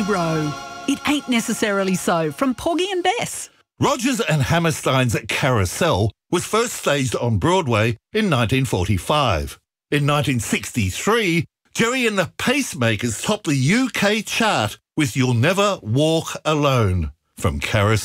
Johnny Rowe. It ain't necessarily so, from Poggy and Bess. Rodgers and Hammerstein's Carousel was first staged on Broadway in 1945. In 1963, Jerry and the Pacemakers topped the UK chart with You'll Never Walk Alone from Carousel.